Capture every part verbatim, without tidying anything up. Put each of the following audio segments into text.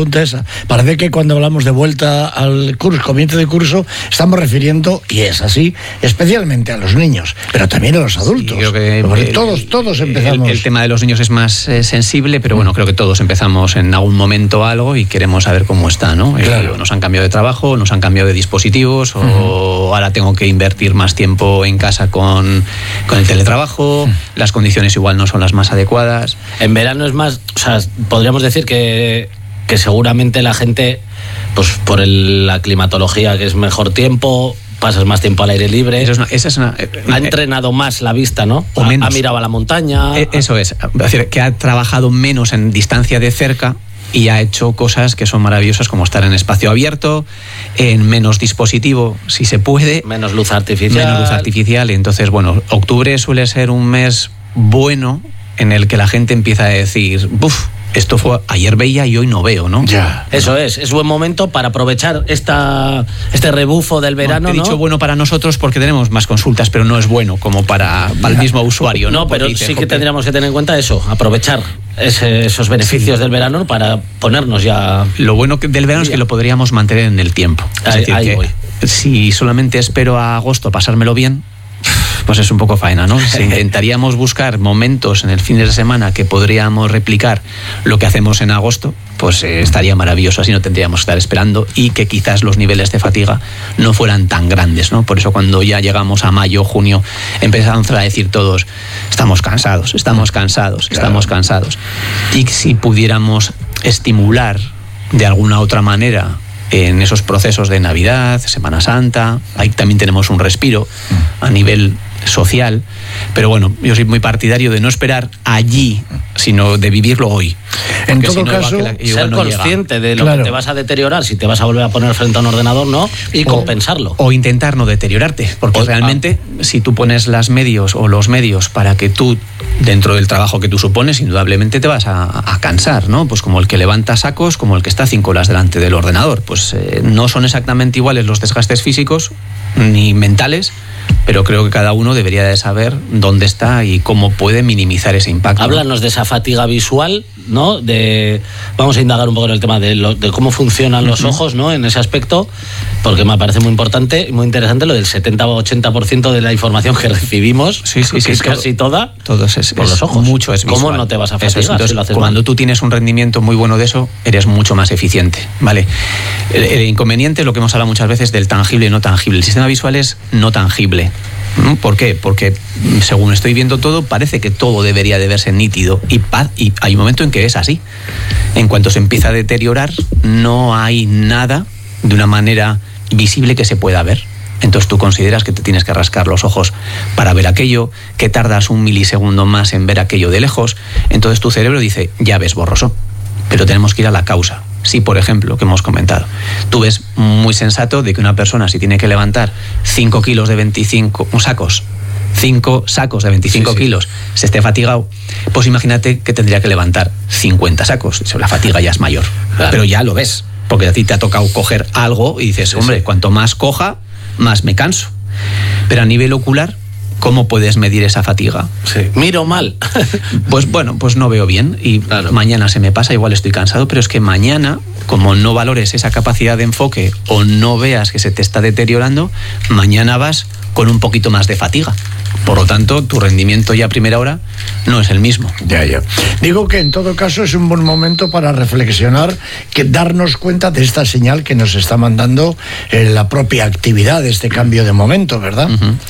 pregunta esa. Parece que cuando hablamos de vuelta al curso, comienzo de curso, estamos refiriendo, y es así, especialmente a los niños, pero también a los adultos. Sí, creo que porque el, todos, todos empezamos. El, el tema de los niños es más eh, sensible, pero bueno, creo que todos empezamos en algún momento algo y queremos saber cómo está, ¿no? Claro. Eh, nos han cambiado de trabajo, nos han cambiado de dispositivos, o uh-huh. ahora tengo que invertir más tiempo en casa con, con el teletrabajo, uh-huh. las condiciones igual no son las más adecuadas. En verano es más, o sea, podríamos decir que, que seguramente la gente, pues por el, la climatología, que es mejor tiempo, pasas más tiempo al aire libre. Eso es una, esa es una, eh, ha entrenado más la vista, ¿no? O menos. Ha, ha mirado a la montaña. Eh, eso es, es decir, que ha trabajado menos en distancia de cerca y ha hecho cosas que son maravillosas, como estar en espacio abierto, en menos dispositivo, si se puede. Menos luz artificial. Menos luz artificial. Y entonces, bueno, octubre suele ser un mes bueno en el que la gente empieza a decir, buf, esto fue ayer veía y hoy no veo, ¿no? Ya. Eso es, es buen momento para aprovechar esta, este rebufo del verano, no, te he ¿no? dicho bueno para nosotros porque tenemos más consultas, pero no es bueno como para, para el mismo usuario, ¿no? No, pero dice, sí que jope. tendríamos que tener en cuenta eso, aprovechar ese, esos beneficios sí. del verano para ponernos ya... Lo bueno del verano es que lo podríamos mantener en el tiempo. Es ahí, decir, ahí que voy. Si solamente espero a agosto pasármelo bien, pues es un poco faena, ¿no? Si intentaríamos buscar momentos en el fin de semana que podríamos replicar lo que hacemos en agosto, pues eh, estaría maravilloso, así no tendríamos que estar esperando y que quizás los niveles de fatiga no fueran tan grandes, ¿no? Por eso cuando ya llegamos a mayo, junio, empezamos a decir todos, estamos cansados, estamos cansados, claro. estamos cansados. Y si pudiéramos estimular de alguna otra manera en esos procesos de Navidad, Semana Santa, ahí también tenemos un respiro a nivel social, pero bueno, yo soy muy partidario de no esperar allí, sino de vivirlo hoy. En todo si no, caso, la, ser no consciente llega. de lo claro. que te vas a deteriorar, si te vas a volver a poner frente a un ordenador, ¿no? Y o, compensarlo. O intentar no deteriorarte, porque o, realmente ah. si tú pones las medios o los medios para que tú, dentro del trabajo que tú supones, indudablemente te vas a, a cansar, ¿no? Pues como el que levanta sacos, como el que está cinco horas delante del ordenador. Pues eh, no son exactamente iguales los desgastes físicos ni mentales, pero creo que cada uno debería de saber dónde está y cómo puede minimizar ese impacto. Háblanos de esa fatiga visual, ¿no? De, vamos a indagar un poco en el tema de, lo, de cómo funcionan los uh-huh. ojos, ¿no? En ese aspecto, porque me parece muy importante y muy interesante lo del setenta o ochenta por ciento de la información que recibimos, sí, sí, que sí, es todo, casi toda, todo es, por es, los ojos. Mucho es visual. ¿Cómo no te vas a fatigar es, entonces, si lo haces cuando mal? tú tienes un rendimiento muy bueno de eso, eres mucho más eficiente, ¿vale? El, el inconveniente, lo que hemos hablado muchas veces, del tangible y no tangible. El sistema visual es no tangible. ¿Por qué? Porque según estoy viendo todo, parece que todo debería de verse nítido y, paz, y hay un momento en que es así. En cuanto se empieza a deteriorar, no hay nada de una manera visible que se pueda ver. Entonces tú consideras que te tienes que rascar los ojos para ver aquello, que tardas un milisegundo más en ver aquello de lejos. Entonces tu cerebro dice, ya ves borroso, pero tenemos que ir a la causa. Sí, por ejemplo, que hemos comentado, tú ves muy sensato de que una persona, si tiene que levantar cinco kilos de veinticinco sacos, cinco sacos de veinticinco sí, sí. kilos, se esté fatigado, pues imagínate que tendría que levantar cincuenta sacos. La fatiga ya es mayor, claro. pero ya lo ves, porque a ti te ha tocado coger algo y dices, sí, hombre, sí. cuanto más coja, más me canso. Pero a nivel ocular, ¿cómo puedes medir esa fatiga? Sí. Miro mal. Pues bueno, pues no veo bien y claro. mañana se me pasa, igual estoy cansado, pero es que mañana, como no valores esa capacidad de enfoque o no veas que se te está deteriorando, mañana vas con un poquito más de fatiga. Por lo tanto, tu rendimiento ya a primera hora no es el mismo. Ya, ya. Digo que en todo caso es un buen momento para reflexionar, que darnos cuenta de esta señal que nos está mandando eh, la propia actividad, este cambio de momento, ¿verdad?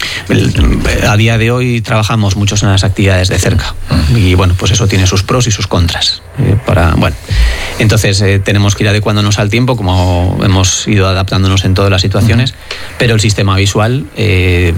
Uh-huh. A día de hoy trabajamos muchos en las actividades de cerca uh-huh. y bueno, pues eso tiene sus pros y sus contras. Eh, para, bueno, entonces eh, tenemos que ir adecuándonos al tiempo, como hemos ido adaptándonos en todas las situaciones, uh-huh. pero el sistema visual eh,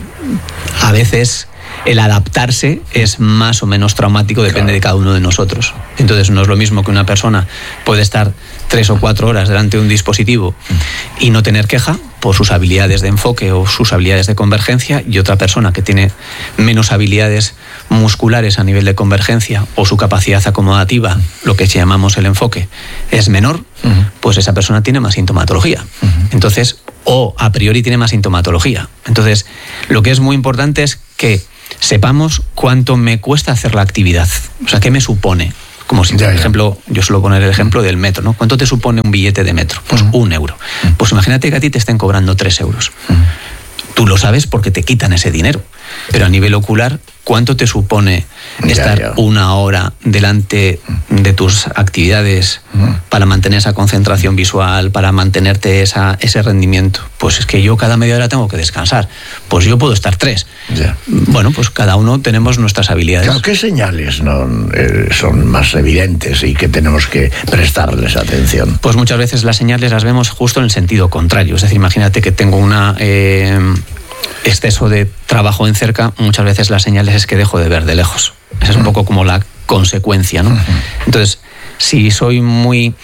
a veces el adaptarse es más o menos traumático, depende claro. de cada uno de nosotros. Entonces no es lo mismo que una persona puede estar tres o cuatro horas delante de un dispositivo y no tener queja por sus habilidades de enfoque o sus habilidades de convergencia, y otra persona que tiene menos habilidades musculares a nivel de convergencia o su capacidad acomodativa, lo que llamamos el enfoque, es menor, uh-huh. pues esa persona tiene más sintomatología. Uh-huh. Entonces, o a priori tiene más sintomatología. Entonces, lo que es muy importante es que sepamos cuánto me cuesta hacer la actividad, o sea, qué me supone. Como si, Ya, por ya. ejemplo, yo suelo poner el ejemplo del metro, ¿no? ¿Cuánto te supone un billete de metro? Pues Mm. un euro. Pues imagínate que a ti te estén cobrando tres euros. Tú lo sabes porque te quitan ese dinero. Pero a nivel ocular, ¿cuánto te supone Ya, estar ya. una hora delante de tus actividades para mantener esa concentración visual, para mantenerte esa, ese rendimiento? Pues es que yo cada media hora tengo que descansar. Pues yo puedo estar tres. Ya. Bueno, pues cada uno tenemos nuestras habilidades. Claro, ¿qué señales no, eh, son más evidentes y que tenemos que prestarles atención? Pues muchas veces las señales las vemos justo en el sentido contrario. Es decir, imagínate que tengo una eh, exceso de trabajo en cerca, muchas veces las señales es que dejo de ver de lejos. Esa es un poco como la consecuencia, ¿no? Entonces, si soy muy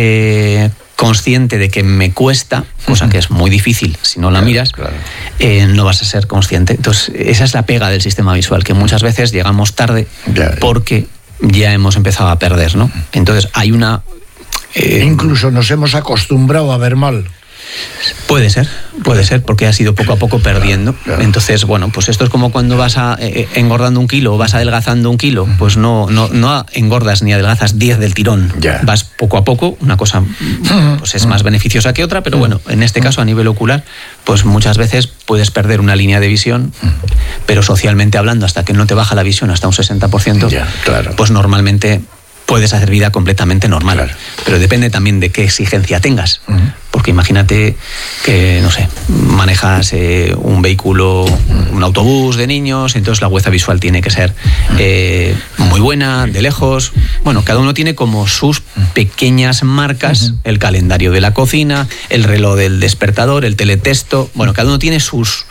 eh, consciente de que me cuesta, cosa que es muy difícil si no la Claro, miras, claro. eh, no vas a ser consciente. Entonces, esa es la pega del sistema visual, que muchas veces llegamos tarde Ya, ya. porque ya hemos empezado a perder, ¿no? Entonces, hay una... eh, Incluso nos hemos acostumbrado a ver mal. Puede ser, puede ser, porque has ido poco a poco perdiendo. Claro, claro. Entonces, bueno, pues esto es como cuando vas a, eh, engordando un kilo o vas adelgazando un kilo, pues no, no, no engordas ni adelgazas diez del tirón. Ya. Vas poco a poco, una cosa pues es más beneficiosa que otra, pero bueno, en este caso a nivel ocular, pues muchas veces puedes perder una línea de visión, pero socialmente hablando, hasta que no te baja la visión hasta un sesenta por ciento, Ya, claro. pues normalmente puedes hacer vida completamente normal. Claro. Pero depende también de qué exigencia tengas. Porque imagínate que, no sé, manejas eh, un vehículo, un autobús de niños, entonces la agudeza visual tiene que ser eh, muy buena, de lejos. Bueno, cada uno tiene como sus pequeñas marcas, el calendario de la cocina, el reloj del despertador, el teletexto. Bueno, cada uno tiene sus,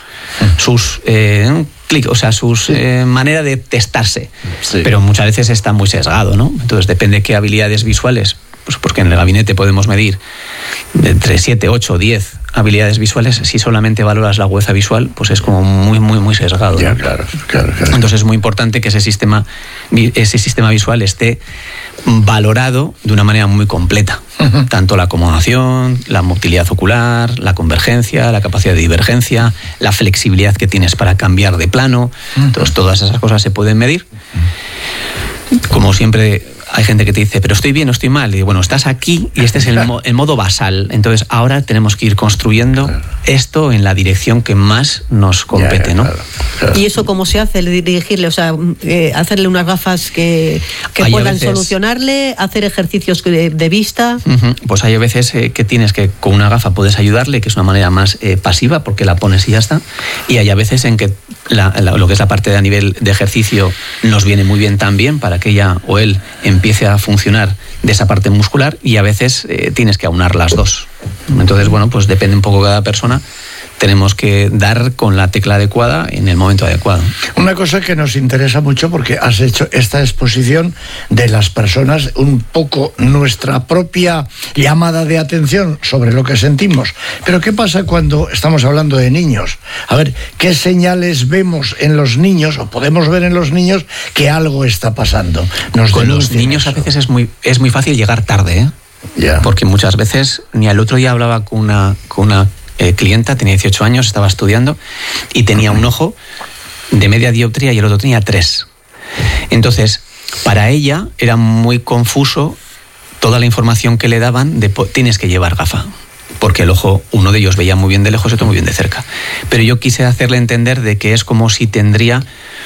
sus eh, clic, o sea, sus eh, manera de testarse. Sí. Pero muchas veces está muy sesgado, ¿no? Entonces depende qué habilidades visuales, pues porque en el gabinete podemos medir entre siete, ocho, diez habilidades visuales. Si solamente valoras la agudeza visual, pues es como muy, muy, muy sesgado, Ya, ¿no? claro, claro, claro. Entonces es muy importante que ese sistema, ese sistema visual esté valorado de una manera muy completa. Ujú. Tanto la acomodación, la motilidad ocular, la convergencia, la capacidad de divergencia, la flexibilidad que tienes para cambiar de plano. Entonces todas esas cosas se pueden medir. Como siempre, hay gente que te dice, pero estoy bien o estoy mal. Y bueno, estás aquí y este es el, mo- el modo basal. Entonces ahora tenemos que ir construyendo esto en la dirección que más nos compete, Ya, ya, ¿no? claro, claro. ¿Y eso cómo se hace? El dirigirle, o sea, eh, hacerle unas gafas que, que Hay a puedan veces- solucionarle, hacer ejercicios de, de vista. Ujú. Pues hay veces eh, que tienes que con una gafa puedes ayudarle, que es una manera más eh, pasiva porque la pones y ya está. Y hay a veces en que la- la- lo que es la parte de a nivel de ejercicio nos viene muy bien también para que ella o él empiece a funcionar de esa parte muscular, y a veces eh, tienes que aunar las dos. Entonces, bueno, pues depende un poco de cada persona. Tenemos que dar con la tecla adecuada en el momento adecuado. Una cosa que nos interesa mucho, porque has hecho esta exposición de las personas, un poco nuestra propia llamada de atención sobre lo que sentimos. Pero ¿qué pasa cuando estamos hablando de niños? A ver, ¿qué señales vemos en los niños, o podemos ver en los niños, que algo está pasando? Nos Con los denuncian niños a eso. veces es muy, es muy fácil llegar tarde, ¿eh? Ya. Porque muchas veces, ni el otro día hablaba con una, con una eh, clienta, tenía dieciocho años, estaba estudiando y tenía un ojo de media dioptría y el otro tenía tres. Entonces, para ella era muy confuso toda la información que le daban de po- tienes que llevar gafa. Porque el ojo, uno de ellos veía muy bien de lejos y otro muy bien de cerca. Pero yo quise hacerle entender de que es como si tendría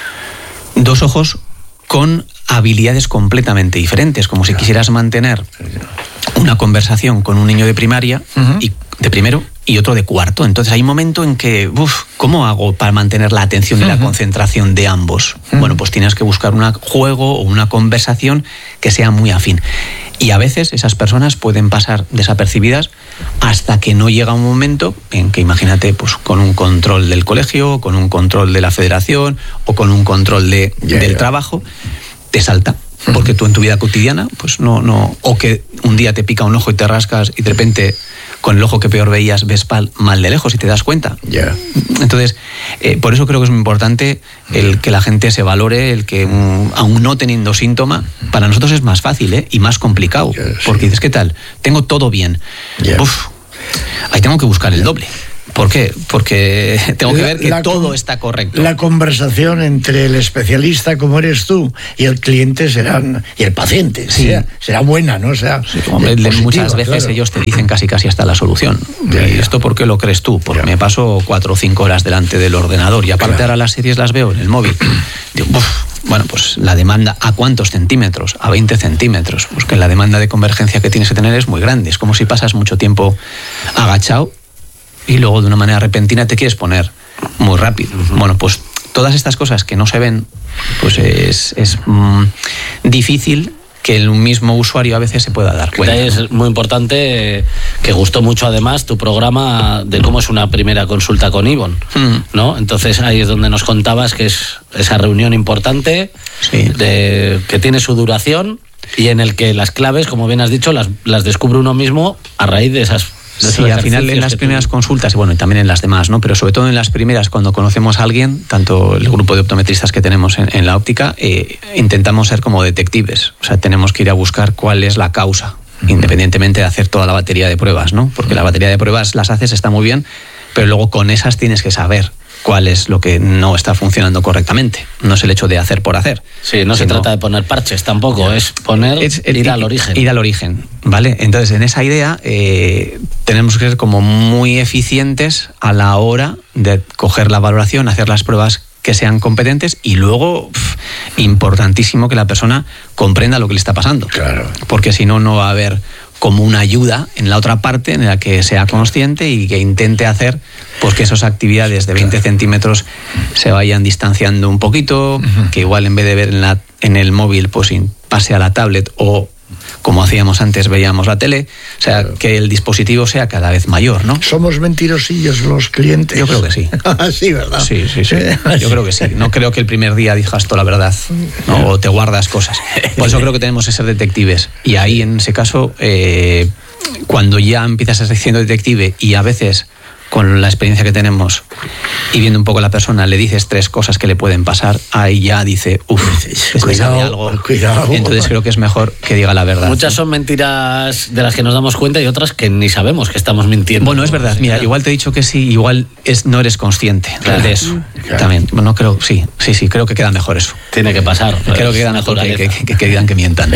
dos ojos con habilidades completamente diferentes, como si quisieras mantener una conversación con un niño de primaria Ujú. y de primero y otro de cuarto. Entonces hay un momento en que, uff, ¿cómo hago para mantener la atención y la concentración de ambos? Bueno, pues tienes que buscar un juego o una conversación que sea muy afín. Y a veces esas personas pueden pasar desapercibidas hasta que no llega un momento en que, imagínate, pues con un control del colegio, con un control de la federación o con un control de, Ya, del ya. trabajo, te salta. Porque tú en tu vida cotidiana, pues no, no, o que un día te pica un ojo y te rascas y de repente con el ojo que peor veías ves pal- mal de lejos y te das cuenta. Ya. Entonces, eh, por eso creo que es muy importante el que la gente se valore, el que mm, aún no teniendo síntoma, para nosotros es más fácil, ¿eh? Y más complicado. Ya, sí. Porque dices, ¿qué tal? Tengo todo bien. Ya. Uf, ahí tengo que buscar el doble. ¿Por qué? Porque tengo que La- ver que la todo con- está correcto. La conversación entre el especialista, como eres tú, y el cliente serán, y el paciente, Sí. será, será buena, ¿no? Será Hombre, eh, de- positiva, muchas veces claro. ellos te dicen casi casi hasta la solución. Ya, ¿Y ya. esto por qué lo crees tú? Porque Ya. me paso cuatro o cinco horas delante del ordenador y aparte Claro. ahora las series las veo en el móvil. Digo, uf, bueno, pues la demanda, ¿a cuántos centímetros? A veinte centímetros. Pues que la demanda de convergencia que tienes que tener es muy grande. Es como si pasas mucho tiempo agachado y luego de una manera repentina te quieres poner muy rápido. Bueno, pues todas estas cosas que no se ven, pues es, es mm, difícil que el mismo usuario a veces se pueda dar cuenta. Ahí es muy importante, eh, que gustó mucho además tu programa de cómo es una primera consulta con Ivonne, Mm. ¿no? Entonces ahí es donde nos contabas que es esa reunión importante, Sí. de, que tiene su duración y en el que las claves, como bien has dicho, las, las descubre uno mismo a raíz de esas... de Sí, esos al final en ejercicios las que tú- primeras consultas, y bueno, y también en las demás, ¿no? Pero sobre todo en las primeras, cuando conocemos a alguien, tanto el grupo de optometristas que tenemos en, en la óptica, eh, intentamos ser como detectives. O sea, tenemos que ir a buscar cuál es la causa, independientemente de hacer toda la batería de pruebas, ¿no? Porque la batería de pruebas las haces, está muy bien, pero luego con esas tienes que saber cuál es lo que no está funcionando correctamente. No es el hecho de hacer por hacer. Sí, no se sino- trata de poner parches tampoco, es poner, es el- ir al origen. Ir al origen, ¿vale? Entonces, en esa idea, eh, tenemos que ser como muy eficientes a la hora de coger la valoración, hacer las pruebas que sean competentes y luego, pf, importantísimo que la persona comprenda lo que le está pasando. Claro. Porque si no, no va a haber como una ayuda en la otra parte en la que sea consciente y que intente hacer pues que esas actividades de veinte centímetros se vayan distanciando un poquito, que igual en vez de ver en, la, en el móvil pues in- pase a la tablet o como hacíamos antes veíamos la tele, o sea, Claro. que el dispositivo sea cada vez mayor, ¿no? ¿Somos mentirosillos los clientes? Yo creo que sí. Sí, ¿verdad? Sí, sí, sí. Yo creo que sí. No creo que el primer día digas toda la verdad, ¿no? O te guardas cosas. Por eso creo que tenemos que ser detectives. Y ahí, en ese caso, eh, cuando ya empiezas a ser siendo detective y a veces con la experiencia que tenemos y viendo un poco a la persona le dices tres cosas que le pueden pasar, ahí ya dice, uff, es que sabe algo. Cuidado. Entonces creo que es mejor que diga la verdad. Muchas son mentiras de las que nos damos cuenta y otras que ni sabemos que estamos mintiendo. Bueno, es verdad. Mira, igual te he dicho que sí, igual es, no eres consciente Claro. de eso. Claro. También. Bueno, creo, sí, sí, sí, creo que queda mejor eso. Tiene que pasar. Creo que Es queda mejor que, que, naturaleza. que- que digan que mientan.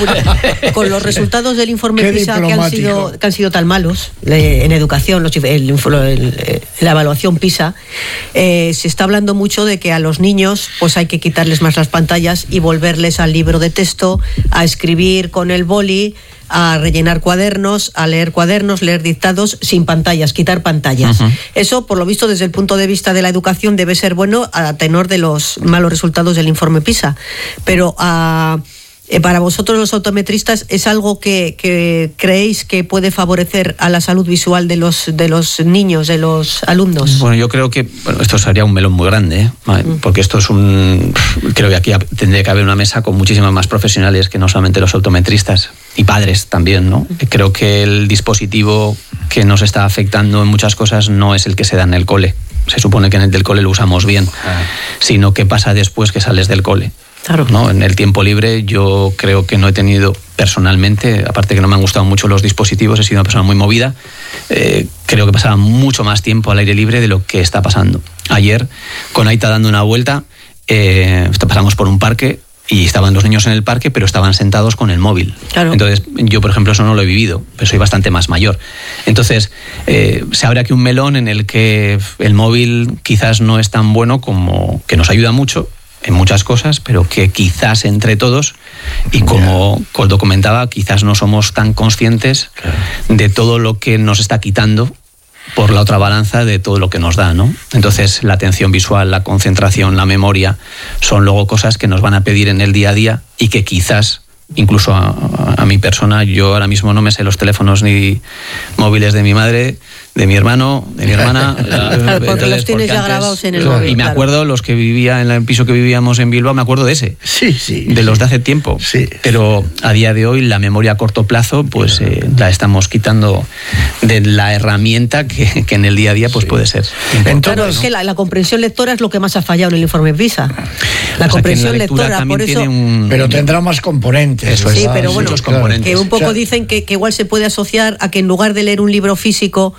Con los resultados del informe Qué PISA que han, diplomático. sido, que han sido tan malos eh, en educación, los, el, info- el, eh, la evaluación PISA, eh, se está hablando mucho de que a los niños pues hay que quitarles más las pantallas y volverles al libro de texto, a escribir con el boli, a rellenar cuadernos, a leer cuadernos, leer dictados sin pantallas, quitar pantallas. Ujú. Eso, por lo visto, desde el punto de vista de la educación, debe ser bueno a tenor de los malos resultados del informe PISA. Pero a... Eh, para vosotros los optometristas, ¿es algo que, que creéis que puede favorecer a la salud visual de los, de los niños, de los alumnos? Bueno, yo creo que bueno, esto sería un melón muy grande, ¿eh? Vale, porque esto es un... Creo que aquí tendría que haber una mesa con muchísimas más profesionales que no solamente los optometristas y padres también, ¿no? Creo que el dispositivo que nos está afectando en muchas cosas no es el que se da en el cole. Se supone que en el del cole lo usamos bien, sino que pasa después que sales del cole. Claro. ¿No? En el tiempo libre yo creo que no he tenido personalmente, aparte que no me han gustado mucho los dispositivos, he sido una persona muy movida, eh, creo que pasaba mucho más tiempo al aire libre de lo que está pasando. Ayer, con Aita dando una vuelta, eh, pasamos por un parque y estaban los niños en el parque, pero estaban sentados con el móvil. Claro. Entonces, yo, por ejemplo, eso no lo he vivido, pero soy bastante más mayor. Entonces, eh, se abre aquí un melón en el que el móvil quizás no es tan bueno como que nos ayuda mucho en muchas cosas, pero que quizás entre todos, y como os documentaba, quizás no somos tan conscientes de todo lo que nos está quitando por la otra balanza de todo lo que nos da, ¿no? Entonces, la atención visual, la concentración, la memoria, son luego cosas que nos van a pedir en el día a día y que quizás, incluso a, a mi persona, yo ahora mismo no me sé los teléfonos ni móviles de mi madre, de mi hermano, de mi hermana. Claro, porque Entonces, los tienes porque ya antes- grabados en el Claro. móvil, Y me claro. acuerdo los que vivía en el piso que vivíamos en Bilbao, me acuerdo de ese. Sí, sí. De los de hace tiempo. Sí. Pero a día de hoy la memoria a corto plazo pues eh, la estamos quitando de la herramienta que, que en el día a día pues puede ser importante. Entonces, Claro, es que la, la comprensión lectora es lo que más ha fallado en el informe PISA. La O sea, que comprensión en la lectura lectora, también por eso... tiene un... Pero tendrá más componentes. Eso es. Sí, ¿verdad? pero bueno, muchos componentes. que un poco O sea, dicen que, que igual se puede asociar a que en lugar de leer un libro físico,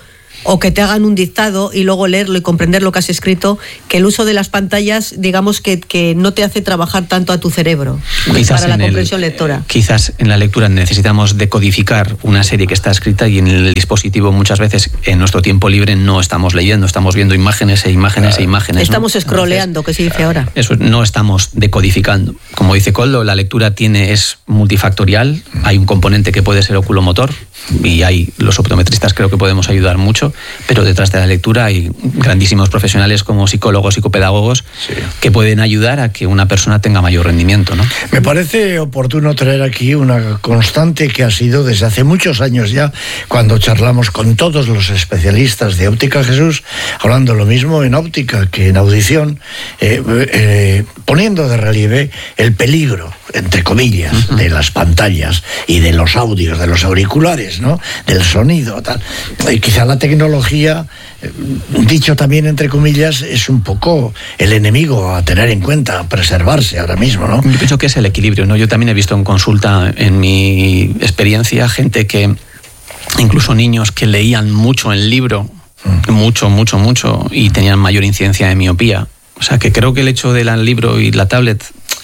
o que te hagan un dictado y luego leerlo y comprender lo que has escrito, que el uso de las pantallas, digamos que, que no te hace trabajar tanto a tu cerebro quizás para la comprensión el, lectora. Quizás en la lectura necesitamos decodificar una serie que está escrita y en el dispositivo muchas veces en nuestro tiempo libre no estamos leyendo, estamos viendo imágenes e imágenes e imágenes. Estamos ¿no? scrolleando, que se dice ahora. Eso no estamos decodificando. Como dice Koldo, la lectura tiene es multifactorial, hay un componente que puede ser oculomotor y hay los optometristas creo que podemos ayudar mucho, pero detrás de la lectura hay grandísimos profesionales como psicólogos, psicopedagogos sí. que pueden ayudar a que una persona tenga mayor rendimiento, ¿no? Me parece oportuno traer aquí una constante que ha sido desde hace muchos años ya, cuando charlamos con todos los especialistas de Óptica Jesús, hablando lo mismo en óptica que en audición, eh, eh, poniendo de relieve el peligro, entre comillas, uh-huh. de las pantallas y de los audios, de los auriculares, ¿no? Del sonido, tal. Y quizá la tecnología, dicho también entre comillas, es un poco el enemigo a tener en cuenta, a preservarse ahora mismo, ¿no? Yo pienso que es el equilibrio, ¿no? Yo también he visto en consulta, en mi experiencia, gente que, incluso niños que leían mucho el libro, mm. mucho, mucho, mucho, y tenían mayor incidencia de miopía. O sea, que creo que el hecho del libro y la tablet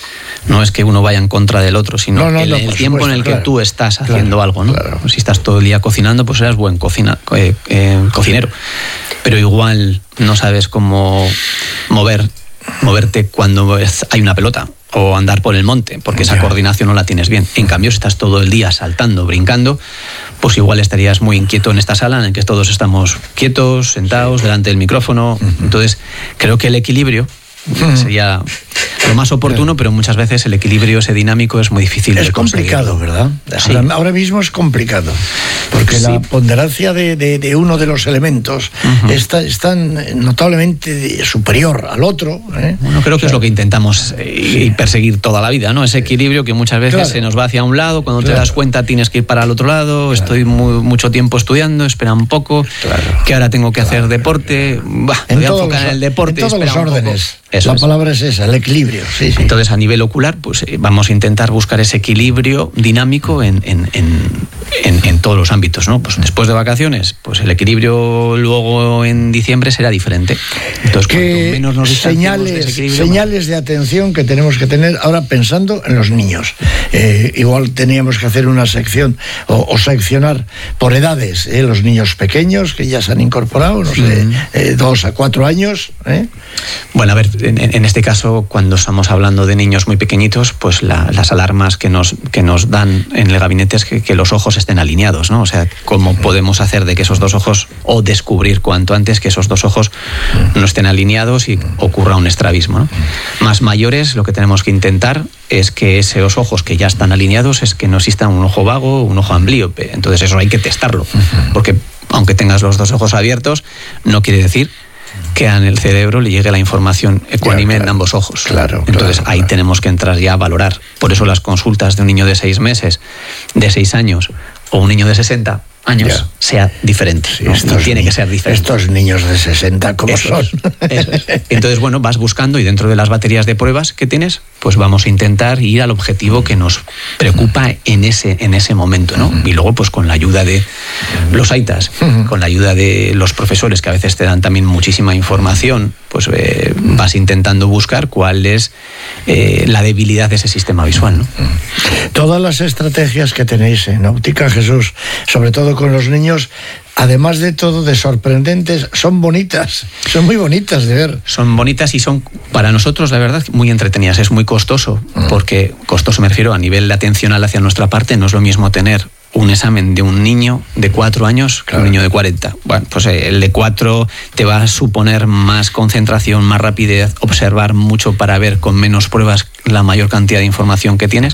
no es que uno vaya en contra del otro, sino no, no, el, no, el tiempo supuesto, en el que claro, tú estás claro, haciendo algo, ¿no? Claro. Si estás todo el día cocinando, pues eres buen cocina, eh, eh, cocinero. Pero igual no sabes cómo mover, moverte cuando hay una pelota o andar por el monte, porque esa yeah. coordinación no la tienes bien. En cambio, si estás todo el día saltando, brincando, pues igual estarías muy inquieto en esta sala en la que todos estamos quietos, sentados, delante del micrófono. Uh-huh. Entonces, creo que el equilibrio sería lo más oportuno, pero muchas veces el equilibrio ese dinámico es muy difícil es de conseguir. Es complicado, ¿verdad? Sí. Ahora, ahora mismo es complicado, porque sí. la ponderancia de, de, de uno de los elementos uh-huh. está, es tan notablemente superior al otro. ¿eh? Bueno, creo que o sea, es lo que intentamos eh, sí. perseguir toda la vida, ¿no? Ese equilibrio que muchas veces claro. se nos va hacia un lado, cuando claro. te das cuenta tienes que ir para el otro lado, claro. estoy muy, mucho tiempo estudiando, espera un poco, claro. que ahora tengo que claro. hacer deporte, bah, me voy a enfocar en el deporte, en todos espera los órdenes. Un poco. Eso la es. palabra es esa, el equilibrio. Sí, sí. Entonces, a nivel ocular, pues eh, vamos a intentar buscar ese equilibrio dinámico en, en, en, en, en todos los ámbitos, ¿no? Pues después de vacaciones, pues el equilibrio luego en diciembre será diferente. Entonces, ¿qué menos nos señales, de ese equilibrio, señales de atención que tenemos que tener ahora pensando en los niños? Eh, igual teníamos que hacer una sección o, o seccionar por edades, ¿eh? Los niños pequeños que ya se han incorporado, no sé, mm. eh, dos a cuatro años, ¿eh? Bueno, a ver, en, en este caso, cuando estamos hablando de niños muy pequeñitos, pues la, las alarmas que nos, que nos dan en el gabinete es que, que los ojos estén alineados, ¿no? O sea, ¿cómo podemos hacer de que esos dos ojos, o descubrir cuanto antes que esos dos ojos no estén alineados y ocurra un estrabismo, ¿no? Más mayores, lo que tenemos que intentar es que esos ojos que ya están alineados, es que no exista un ojo vago, un ojo amblíope. Entonces eso hay que testarlo, porque aunque tengas los dos ojos abiertos, no quiere decir que en el cerebro le llegue la información ecuánime claro, claro, en ambos ojos. Claro, Entonces claro, ahí claro. tenemos que entrar ya a valorar. Por eso las consultas de un niño de seis meses, de seis años o un niño de sesenta años ya. sea diferente. Sí, ¿no? Estos, tiene que ser diferente. Estos niños de sesenta, ¿cómo eso son? Es, eso es. Entonces, bueno, vas buscando y dentro de las baterías de pruebas que tienes, pues vamos a intentar ir al objetivo que nos preocupa en ese, en ese momento, ¿no? Y luego, pues con la ayuda de los aitas, con la ayuda de los profesores, que a veces te dan también muchísima información, pues eh, vas intentando buscar cuál es eh, la debilidad de ese sistema visual, ¿no? Todas las estrategias que tenéis en Óptica Jesús, sobre todo con los niños, además de todo de sorprendentes, son bonitas, son muy bonitas de ver. Son bonitas y son, para nosotros, la verdad, muy entretenidas. Es muy costoso, mm. porque costoso me refiero a nivel de atencional hacia nuestra parte, no es lo mismo tener un examen de un niño de cuatro años que claro. un niño de cuarenta. Bueno, pues el de cuatro te va a suponer más concentración, más rapidez, observar mucho para ver con menos pruebas la mayor cantidad de información que tienes.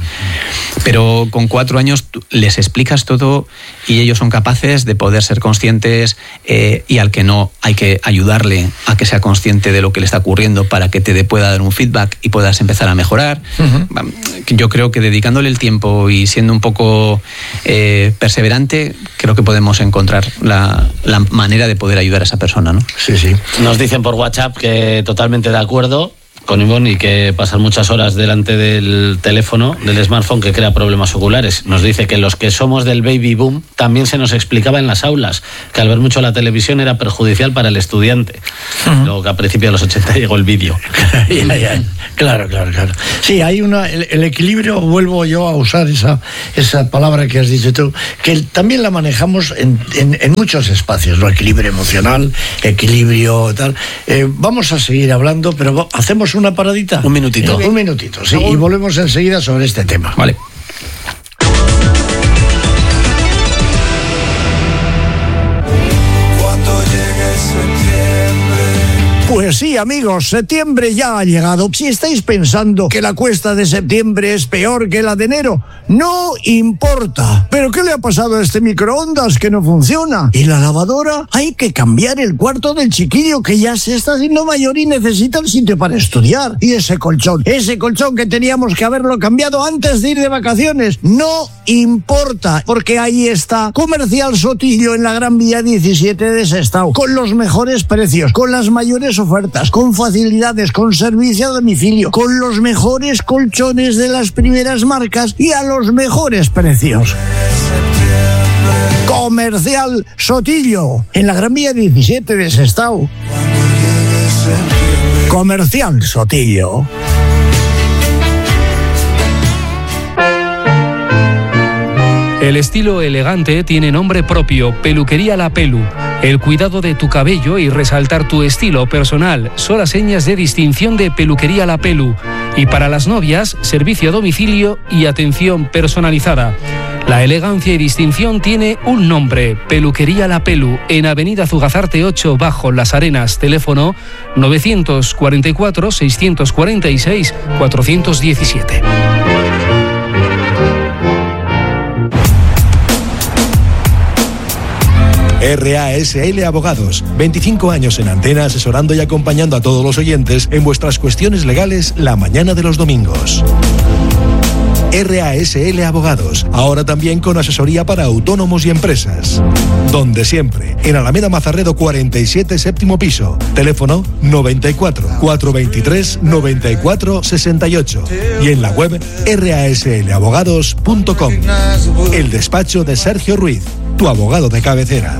Pero con cuatro años les explicas todo y ellos son capaces de poder ser conscientes, eh, y al que no hay que ayudarle a que sea consciente de lo que le está ocurriendo para que te pueda dar un feedback y puedas empezar a mejorar. Uh-huh. Yo creo que dedicándole el tiempo y siendo un poco eh, perseverante, creo que podemos encontrar la, la manera de poder ayudar a esa persona, ¿no? Sí, sí. Nos dicen por WhatsApp que totalmente de acuerdo, con Ivonne, y que pasar muchas horas delante del teléfono, del smartphone, que crea problemas oculares. Nos dice que los que somos del baby boom también se nos explicaba en las aulas que al ver mucho la televisión era perjudicial para el estudiante. Uh-huh. Luego que a principios de los ochenta llegó el vídeo. ya, ya. Claro, claro, claro. Sí, hay una el, el equilibrio, vuelvo yo a usar esa, esa palabra que has dicho tú, que también la manejamos en, en, en muchos espacios, ¿no? Equilibrio emocional, equilibrio tal. Eh, vamos a seguir hablando, pero hacemos una paradita. Un minutito. Un minutito, sí, y volvemos enseguida sobre este tema. Vale. Pues sí, amigos, septiembre ya ha llegado. Si estáis pensando que la cuesta de septiembre es peor que la de enero, no importa. ¿Pero qué le ha pasado a este microondas que no funciona? ¿Y la lavadora? Hay que cambiar el cuarto del chiquillo, que ya se está haciendo mayor y necesita el sitio para estudiar. Y ese colchón, ese colchón que teníamos que haberlo cambiado antes de ir de vacaciones, no importa, porque ahí está Comercial Sotillo en la Gran Vía diecisiete de Sestao, con los mejores precios, con las mayores ofertas, con facilidades, con servicio a domicilio, con los mejores colchones de las primeras marcas y a los mejores precios. Comercial Sotillo en la Gran Vía diecisiete de Sestao. Comercial Sotillo. El estilo elegante tiene nombre propio, Peluquería La Pelu. El cuidado de tu cabello y resaltar tu estilo personal son las señas de distinción de Peluquería La Pelu. Y para las novias, servicio a domicilio y atención personalizada. La elegancia y distinción tiene un nombre, Peluquería La Pelu, en Avenida Zugazarte ocho, Bajo Las Arenas. Teléfono novecientos cuarenta y cuatro, seiscientos cuarenta y seis, cuatrocientos diecisiete. R A S L Abogados, veinticinco años en antena asesorando y acompañando a todos los oyentes en vuestras cuestiones legales la mañana de los domingos. R A S L Abogados, ahora también con asesoría para autónomos y empresas. Donde siempre, en Alameda Mazarredo cuarenta y siete, séptimo piso. Teléfono noventa y cuatro, cuatrocientos veintitrés, noventa y cuatro, sesenta y ocho. Y en la web r a s l abogados punto com. El despacho de Sergio Ruiz, tu abogado de cabecera.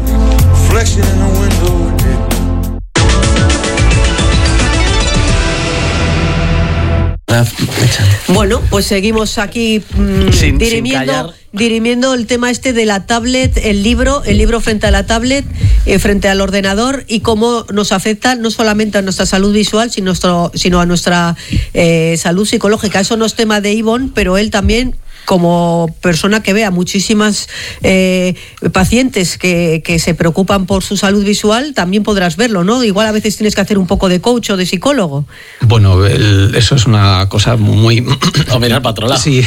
Bueno, pues seguimos aquí mmm, sin, dirimiendo, sin dirimiendo el tema este de la tablet, el libro, el libro frente a la tablet, eh, frente al ordenador, y cómo nos afecta no solamente a nuestra salud visual, sino, nuestro, sino a nuestra eh, salud psicológica. Eso no es tema de Ivonne, pero él también, como persona que ve a muchísimas eh, pacientes que, que se preocupan por su salud visual, también podrás verlo, ¿no? Igual a veces tienes que hacer un poco de coach o de psicólogo. Bueno, el, eso es una cosa muy... o mirar para otro lado. Sí,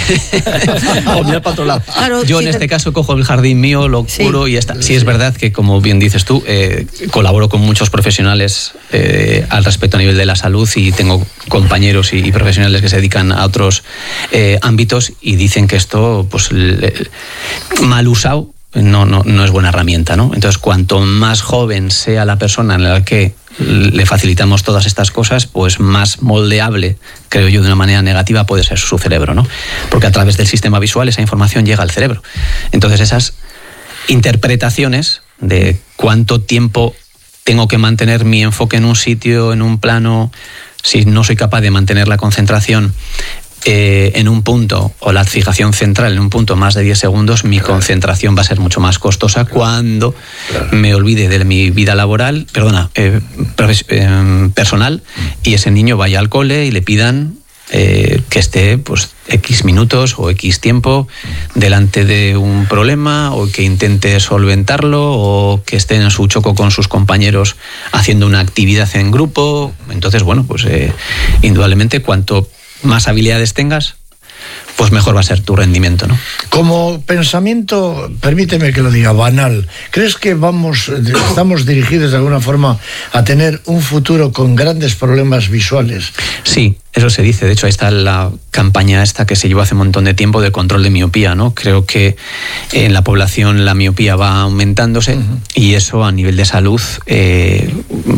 o mirar para otro lado. Claro, Yo si en te... este caso cojo el jardín mío, lo curo sí. y ya está. Sí, es verdad que, como bien dices tú, eh, colaboro con muchos profesionales eh, al respecto a nivel de la salud, y tengo compañeros y, y profesionales que se dedican a otros eh, ámbitos, y dicen que esto, pues, le, mal usado, no, no, no es buena herramienta, ¿no? Entonces, cuanto más joven sea la persona en la que le facilitamos todas estas cosas, pues más moldeable, creo yo, de una manera negativa puede ser su cerebro, ¿no? Porque a través del sistema visual esa información llega al cerebro. Entonces, esas interpretaciones de cuánto tiempo tengo que mantener mi enfoque en un sitio, en un plano, si no soy capaz de mantener la concentración Eh, en un punto, o la fijación central en un punto más de diez segundos, mi claro. concentración va a ser mucho más costosa claro. cuando claro. me olvide de mi vida laboral, perdona, eh, eh, personal, y ese niño vaya al cole y le pidan eh, que esté pues X minutos o X tiempo delante de un problema, o que intente solventarlo, o que esté en su choco con sus compañeros haciendo una actividad en grupo. Entonces, bueno, pues eh, indudablemente cuanto más habilidades tengas, pues mejor va a ser tu rendimiento, ¿no? Como pensamiento, permíteme que lo diga, banal, ¿crees que vamos, estamos dirigidos de alguna forma a tener un futuro con grandes problemas visuales? Sí, Eso se dice, de hecho ahí está la campaña esta que se llevó hace un montón de tiempo de control de miopía, ¿no? Creo que en la población la miopía va aumentándose uh-huh. y eso a nivel de salud eh,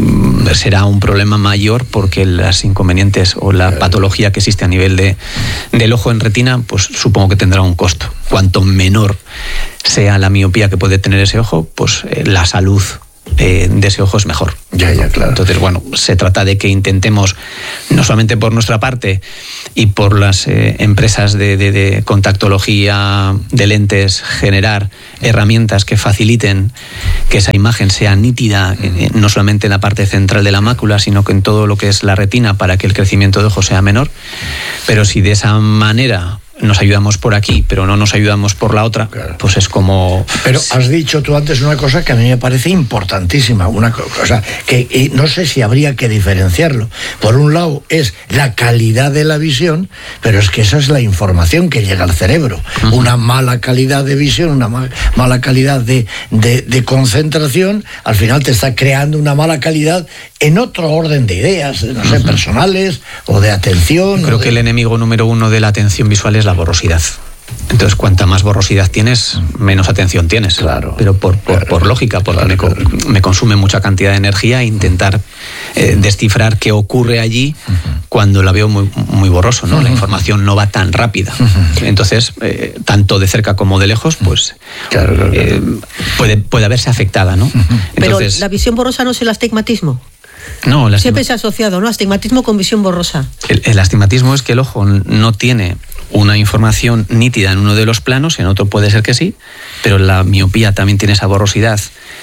será un problema mayor porque las inconvenientes o la patología que existe a nivel de, del ojo en retina, pues supongo que tendrá un costo. Cuanto menor sea la miopía que puede tener ese ojo, pues eh, la salud Eh, de ese ojo es mejor. Ya, ya, claro. Entonces, bueno, se trata de que intentemos, no solamente por nuestra parte y por las eh, empresas de, de, de contactología de lentes, generar herramientas que faciliten que esa imagen sea nítida, eh, no solamente en la parte central de la mácula, sino que en todo lo que es la retina, para que el crecimiento de ojo sea menor. Pero si de esa manera nos ayudamos por aquí, pero no nos ayudamos por la otra, claro, pues es como... Pero has dicho tú antes una cosa que a mí me parece importantísima, una cosa que y no sé si habría que diferenciarlo. Por un lado es la calidad de la visión, pero es que esa es la información que llega al cerebro. Uh-huh. Una mala calidad de visión, una ma- mala calidad de, de, de concentración, al final te está creando una mala calidad en otro orden de ideas, no sé, uh-huh. personales o de atención. Creo de... que el enemigo número uno de la atención visual es la borrosidad. Entonces, cuanta más borrosidad tienes, menos atención tienes. Claro. Pero por, por, claro, por lógica, porque claro, me, claro. me consume mucha cantidad de energía e intentar eh, descifrar qué ocurre allí uh-huh. cuando la veo muy, muy borroso, ¿no? Uh-huh. La información no va tan rápida. Uh-huh. Entonces, eh, tanto de cerca como de lejos, pues claro, claro, claro. Eh, puede, puede verse afectada, ¿no? Uh-huh. Entonces, pero la visión borrosa no es el astigmatismo. No, el siempre se ha asociado, ¿no? Astigmatismo con visión borrosa. El, el astigmatismo es que el ojo no tiene una información nítida en uno de los planos, en otro puede ser que sí, pero la miopía también tiene esa borrosidad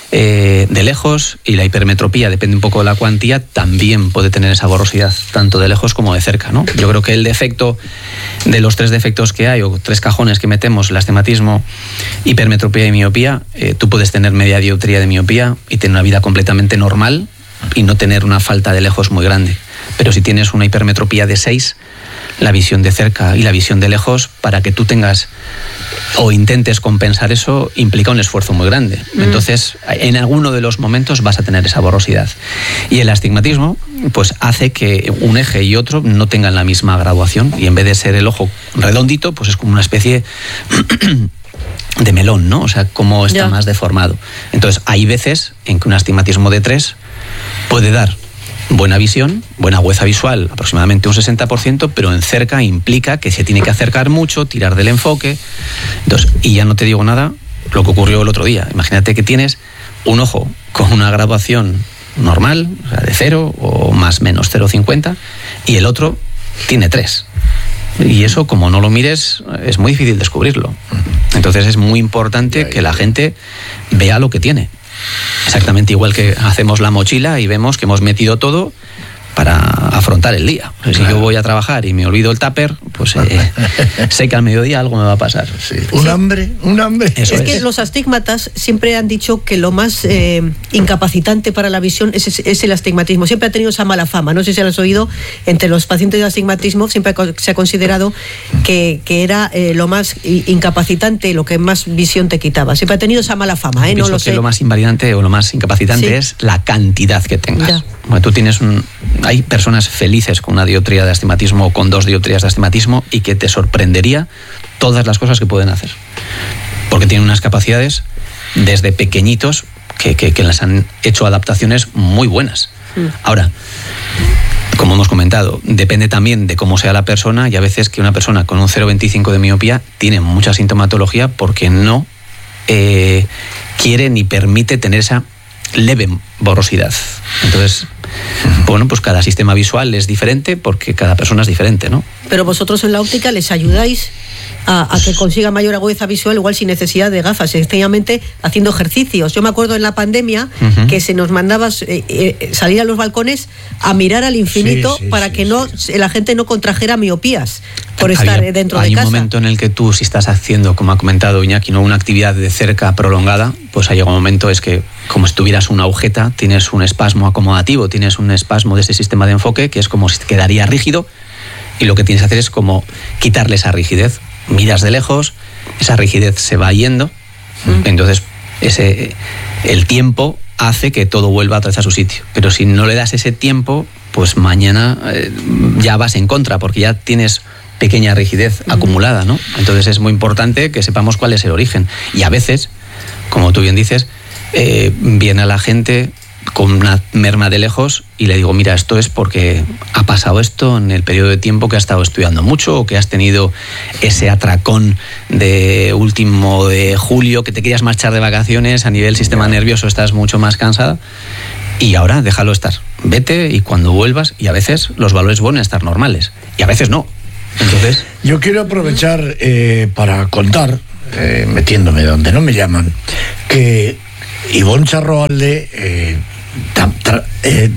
eh, de lejos, y la hipermetropía, depende un poco de la cuantía, también puede tener esa borrosidad, tanto de lejos como de cerca, ¿no? Yo creo que el defecto de los tres defectos que hay, o tres cajones que metemos, el astigmatismo, hipermetropía y miopía, eh, tú puedes tener media dioptría de miopía y tener una vida completamente normal y no tener una falta de lejos muy grande. Pero si tienes una hipermetropía de seis, la visión de cerca y la visión de lejos, para que tú tengas o intentes compensar eso, implica un esfuerzo muy grande. Mm. Entonces, en alguno de los momentos vas a tener esa borrosidad. Y el astigmatismo, pues hace que un eje y otro no tengan la misma graduación, y en vez de ser el ojo redondito, pues es como una especie de melón, ¿no? O sea, como está ya más deformado. Entonces, hay veces en que un astigmatismo de tres puede dar buena visión, buena agudeza visual, aproximadamente un sesenta por ciento, pero en cerca implica que se tiene que acercar mucho, tirar del enfoque. Entonces, y ya no te digo nada, lo que ocurrió el otro día. Imagínate que tienes un ojo con una graduación normal, o sea, de cero o más menos cero coma cincuenta, y el otro tiene tres. Y eso, como no lo mires, es muy difícil descubrirlo. Entonces es muy importante que la gente vea lo que tiene. Exactamente igual que hacemos la mochila y vemos que hemos metido todo para afrontar el día. O sea, si claro. yo voy a trabajar y me olvido el tupper, pues eh, sé que al mediodía algo me va a pasar. Sí. Un sí. hambre, un hambre. Eso es, es que los astigmatas siempre han dicho que lo más eh, incapacitante para la visión es, es, es el astigmatismo. Siempre ha tenido esa mala fama. No sé si lo has oído, entre los pacientes de astigmatismo siempre se ha considerado que, que era eh, lo más incapacitante, lo que más visión te quitaba. Siempre ha tenido esa mala fama. ¿eh? No lo lo sé. sé. Lo más invalidante o lo más incapacitante sí. es la cantidad que tengas. Bueno, tú tienes un... Hay personas felices con una dioptría de astigmatismo o con dos dioptrías de astigmatismo y que te sorprendería todas las cosas que pueden hacer. Porque tienen unas capacidades desde pequeñitos que, que, que les han hecho adaptaciones muy buenas. Mm. Ahora, como hemos comentado, depende también de cómo sea la persona, y a veces que una persona con un cero coma veinticinco de miopía tiene mucha sintomatología porque no eh, quiere ni permite tener esa leve borrosidad. Entonces, bueno, pues cada sistema visual es diferente porque cada persona es diferente, ¿no? Pero vosotros en la óptica les ayudáis a, a que consiga mayor agudeza visual, igual sin necesidad de gafas, sencillamente haciendo ejercicios. Yo me acuerdo en la pandemia uh-huh. que se nos mandaba eh, eh, salir a los balcones a mirar al infinito sí, sí, para sí, que sí, no sí. la gente no contrajera miopías por Había, estar dentro de casa. Hay un momento en el que tú, si estás haciendo, como ha comentado Iñaki, ¿no?, una actividad de cerca prolongada, pues ha llegado un momento es que, como si tuvieras una agujeta, tienes un espasmo acomodativo, tienes un espasmo de ese sistema de enfoque que es como si quedaría rígido, y lo que tienes que hacer es como quitarle esa rigidez. Miras de lejos, esa rigidez se va yendo, mm. entonces ese, el tiempo hace que todo vuelva otra vez a su sitio. Pero si no le das ese tiempo, pues mañana eh, ya vas en contra, porque ya tienes pequeña rigidez mm. acumulada, ¿no? Entonces es muy importante que sepamos cuál es el origen. Y a veces, como tú bien dices, eh, viene a la gente con una merma de lejos y le digo, mira, esto es porque ha pasado esto en el periodo de tiempo que has estado estudiando mucho o que has tenido ese atracón de último de julio, que te querías marchar de vacaciones, a nivel sistema nervioso estás mucho más cansada y ahora déjalo estar, vete y cuando vuelvas, y a veces los valores vuelven a estar normales y a veces no. Entonces, yo quiero aprovechar eh, para contar, eh, metiéndome donde no me llaman, que Ivonne Charroalde eh, tra, tra, eh,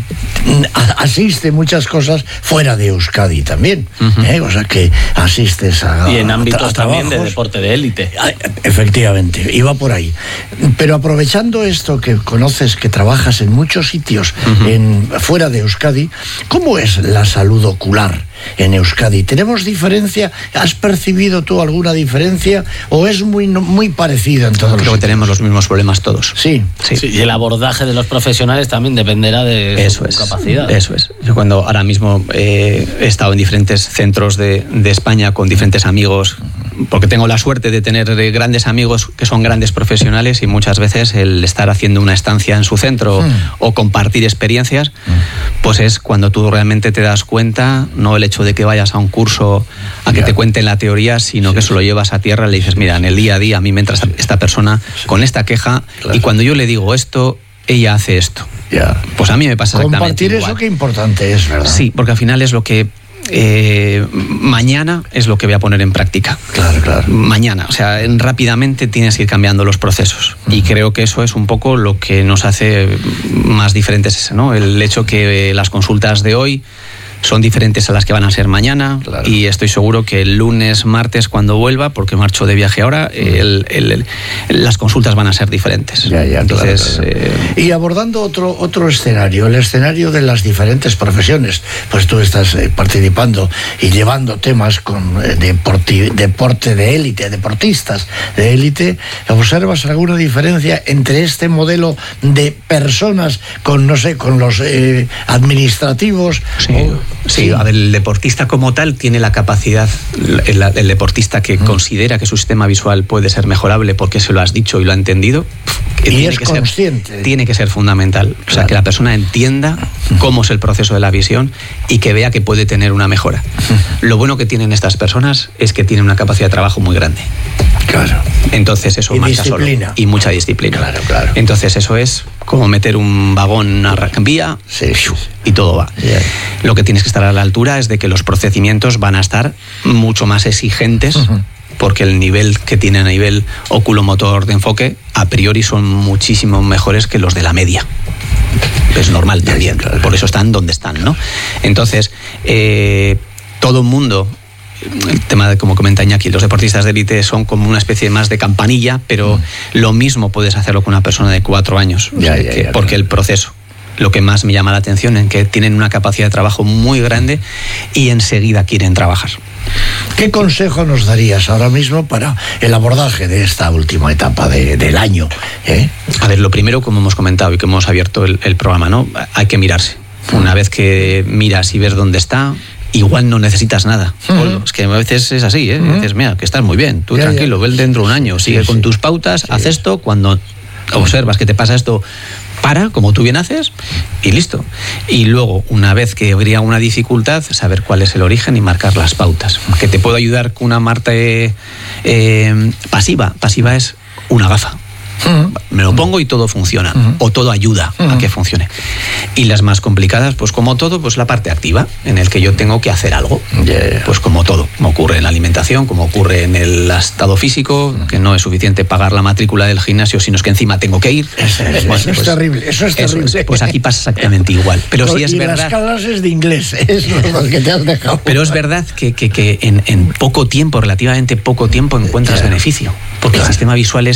asiste muchas cosas fuera de Euskadi también, uh-huh. eh, o sea que asistes a y en ámbitos a también de deporte de élite. Efectivamente, iba por ahí. Pero aprovechando esto que conoces, que trabajas en muchos sitios uh-huh. en, fuera de Euskadi, ¿cómo es la salud ocular en Euskadi? ¿Tenemos diferencia? ¿Has percibido tú alguna diferencia o es muy, muy parecido en todos? Creo que tenemos los mismos problemas todos. Sí. Sí. Sí, y el abordaje de los profesionales también dependerá de eso su es, capacidad. Eso es. Yo cuando ahora mismo eh, he estado en diferentes centros de, de España con diferentes amigos, porque tengo la suerte de tener grandes amigos que son grandes profesionales, y muchas veces el estar haciendo una estancia en su centro mm. o compartir experiencias, mm. pues es cuando tú realmente te das cuenta, no el hecho de que vayas a un curso a que yeah. te cuenten la teoría, sino sí, que eso lo llevas a tierra y le dices, mira, en el día a día a mí me entra esta persona sí. con esta queja, claro. y cuando yo le digo esto, ella hace esto. Yeah. Pues a mí me pasa exactamente compartir igual. Eso qué importante es, ¿verdad? Sí, porque al final es lo que eh, mañana es lo que voy a poner en práctica. Claro, claro. Mañana, o sea, rápidamente tienes que ir cambiando los procesos. Uh-huh. Y creo que eso es un poco lo que nos hace más diferentes, ¿no? El hecho que las consultas de hoy son diferentes a las que van a ser mañana, claro. y estoy seguro que el lunes, martes, cuando vuelva, porque marcho de viaje ahora, el, el, el, las consultas van a ser diferentes. Ya, ya, Entonces, claro, claro. Eh... Y abordando otro, otro escenario, el escenario de las diferentes profesiones, pues tú estás eh, participando y llevando temas con eh, deporti, deporte de élite, deportistas de élite. ¿Observas alguna diferencia entre este modelo de personas con, no sé, con los eh, administrativos? Sí. O, Sí, a ver, el deportista como tal tiene la capacidad, el, el deportista que mm. considera que su sistema visual puede ser mejorable porque se lo has dicho y lo ha entendido, y tiene es que consciente. Ser, tiene que ser fundamental. Claro. O sea, que la persona entienda mm. cómo es el proceso de la visión y que vea que puede tener una mejora. Mm. Lo bueno que tienen estas personas es que tienen una capacidad de trabajo muy grande. Claro. Entonces eso y marcha disciplina. Solo. Y mucha disciplina. Claro, claro. Entonces eso es como meter un vagón en una vía sí, sí. y todo va. Yeah. Lo que tienes que estar a la altura es de que los procedimientos van a estar mucho más exigentes, uh-huh. porque el nivel que tienen a nivel oculomotor de enfoque a priori son muchísimo mejores que los de la media. Es normal también, claro. Por eso están donde están, ¿no? Entonces, eh, todo el mundo, el tema de, como comenta Iñaki, los deportistas de élite son como una especie más de campanilla, pero mm. lo mismo puedes hacerlo con una persona de cuatro años, ya, o sea, ya, que, ya, porque claro. el proceso, lo que más me llama la atención es que tienen una capacidad de trabajo muy grande y enseguida quieren trabajar. ¿Qué consejo nos darías ahora mismo para el abordaje de esta última etapa de, del año? ¿eh? A ver, lo primero, como hemos comentado y que hemos abierto el, el programa, ¿no? Hay que mirarse. Una vez que miras y ves dónde está, igual no necesitas nada. Uh-huh. Es que a veces es así, ¿eh? Uh-huh. Dices, mira, que estás muy bien, tú ya, tranquilo, ya. Ve dentro de un año, sigue sí, con sí. tus pautas, sí. haz esto, cuando observas que te pasa esto, para, como tú bien haces, y listo. Y luego, una vez que habría una dificultad, saber cuál es el origen y marcar las pautas. Que te puedo ayudar con una marca eh, eh, pasiva. Pasiva es una gafa. Uh-huh. Me lo pongo y todo funciona, uh-huh. o todo ayuda uh-huh. a que funcione. Y las más complicadas, pues como todo, pues la parte activa, en el que yo tengo que hacer algo, yeah. pues como todo, como ocurre en la alimentación, como ocurre en el estado físico, uh-huh. que no es suficiente pagar la matrícula del gimnasio, sino es que encima tengo que ir. Eso, bueno, eso pues, es terrible, eso es terrible. Eso es, pues aquí pasa exactamente igual. Pero sí es y verdad. Las clases de inglés, eso es lo que te has dejado. Pero es verdad que, que, que en, en poco tiempo, relativamente poco tiempo, encuentras claro. beneficio, porque claro. el sistema visual es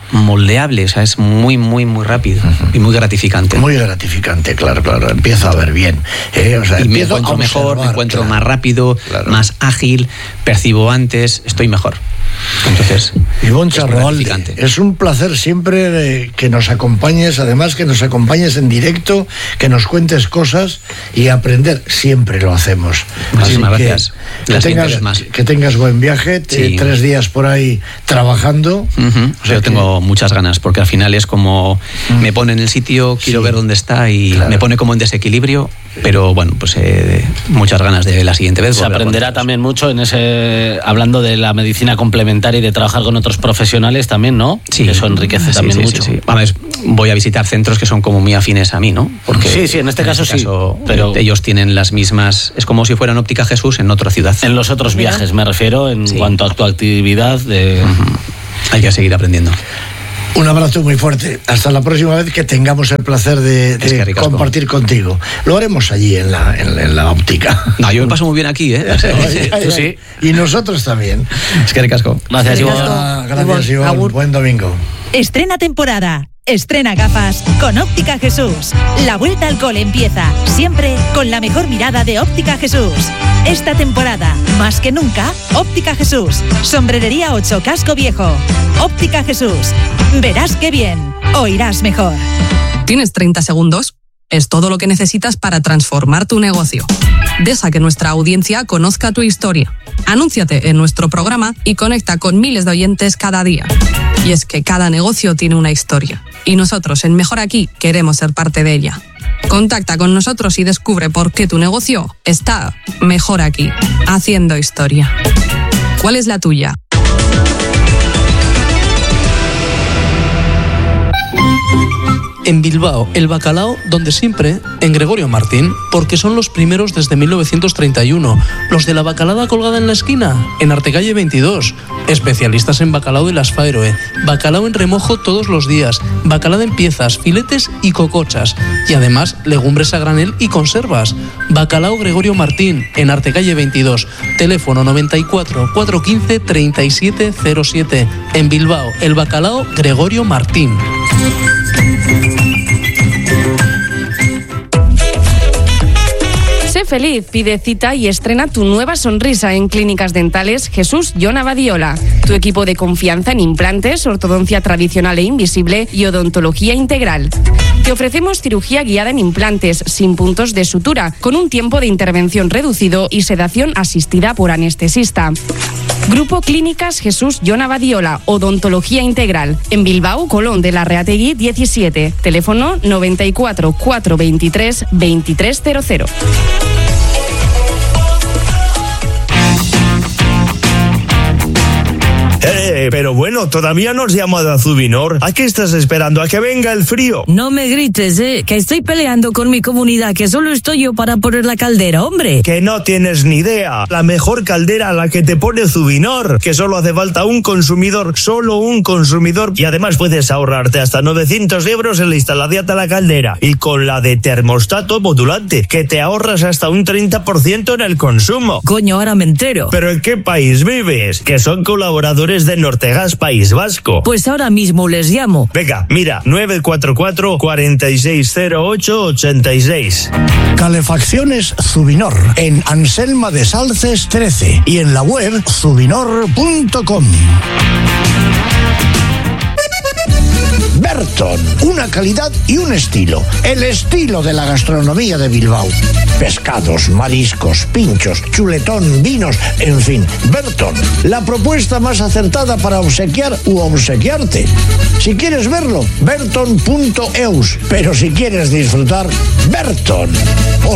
moldeable, o sea, es muy, muy, muy rápido uh-huh. y muy gratificante. Muy gratificante, claro, claro, empiezo a ver bien. Eh, o sea, y me encuentro mejor, me encuentro claro, más rápido, claro. más ágil, percibo antes, estoy mejor. Entonces, Ivonne Charroalde, es un placer siempre de que nos acompañes, además que nos acompañes en directo, que nos cuentes cosas y aprender, siempre lo hacemos. Muchísimas Así gracias. Que, que, tengas, más. que tengas buen viaje, sí. tres días por ahí trabajando. Uh-huh. O sea, yo que... tengo muchas ganas, porque al final es como uh-huh. me pone en el sitio, quiero sí. ver dónde está y claro. me pone como en desequilibrio, pero bueno, pues eh, muchas ganas de la siguiente vez. Se aprenderá también mucho en ese, hablando de la medicina complementaria y de trabajar con otros profesionales también, ¿no? Sí. Eso enriquece sí, también sí, mucho. Sí, sí. A ver, voy a visitar centros que son como muy afines a mí, ¿no? Porque sí, sí, en este en caso este sí. Caso, pero ellos tienen las mismas, es como si fueran Óptica Jesús en otra ciudad. En los otros viajes me refiero, en sí. cuanto a tu actividad de... Uh-huh. Hay que seguir aprendiendo. Un abrazo muy fuerte. Hasta la próxima vez que tengamos el placer de, de es que compartir contigo. Lo haremos allí en la, en, en la óptica. No, yo me paso muy bien aquí, ¿eh? Ay, ay, sí. Y nosotros también. Es que ricasco. Gracias, Ivonne. Ah, gracias, Ivonne. Buen domingo. Estrena temporada. Estrena gafas con Óptica Jesús. La vuelta al cole empieza, siempre con la mejor mirada de Óptica Jesús. Esta temporada, más que nunca, Óptica Jesús. Sombrerería ocho, Casco Viejo. Óptica Jesús. Verás qué bien, oirás mejor. ¿Tienes treinta segundos? Es todo lo que necesitas para transformar tu negocio. Deja que nuestra audiencia conozca tu historia. Anúnciate en nuestro programa y conecta con miles de oyentes cada día. Y es que cada negocio tiene una historia. Y nosotros en Mejor Aquí queremos ser parte de ella. Contacta con nosotros y descubre por qué tu negocio está mejor aquí, haciendo historia. ¿Cuál es la tuya? En Bilbao, el bacalao donde siempre, en Gregorio Martín, porque son los primeros desde mil novecientos treinta y uno. Los de la bacalada colgada en la esquina, en Artecalle veintidós. Especialistas en bacalao de las Faeroe. Bacalao en remojo todos los días. Bacalao en piezas, filetes y cocochas. Y además, legumbres a granel y conservas. Bacalao Gregorio Martín, en Artecalle veintidós. Teléfono noventa y cuatro, cuatrocientos quince, treinta y siete cero siete. En Bilbao, el bacalao Gregorio Martín. Sé feliz, pide cita y estrena tu nueva sonrisa en Clínicas Dentales Jesús Yona Badiola. Tu equipo de confianza en implantes, ortodoncia tradicional e invisible y odontología integral. Te ofrecemos cirugía guiada en implantes, sin puntos de sutura, con un tiempo de intervención reducido y sedación asistida por anestesista. Grupo Clínicas Jesús Yona Badiola, odontología integral. En Bilbao, Colón de la Reategui diecisiete. Teléfono noventa y cuatro, cuatrocientos veintitrés, veintitrés cero cero. Eh, pero bueno, todavía no has llamado a Zubinor. ¿A qué estás esperando? ¿A que venga el frío? No me grites, eh, que estoy peleando con mi comunidad, que solo estoy yo para poner la caldera, hombre. Que no tienes ni idea. La mejor caldera a la que te pone Zubinor, que solo hace falta un consumidor, solo un consumidor, y además puedes ahorrarte hasta novecientos euros en la instalación de la caldera. Y con la de termostato modulante, que te ahorras hasta un treinta por ciento en el consumo. Coño, ahora me entero. ¿Pero en qué país vives? Que son colaboradores de Nortegas País Vasco. Pues ahora mismo les llamo. Venga, mira, nueve cuatro cuatro, cuatro seis cero ocho, ocho seis. Calefacciones Zubinor, en Anselma de Salces trece y en la web zubinor punto com. Berton, una calidad y un estilo. El estilo de la gastronomía de Bilbao. Pescados, mariscos, pinchos, chuletón, vinos, en fin. Berton, la propuesta más acertada para obsequiar u obsequiarte. Si quieres verlo, berton punto eus. Pero si quieres disfrutar, Berton.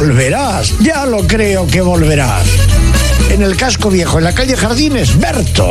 Volverás, ya lo creo que volverás. En el Casco Viejo, en la calle Jardines, Berton.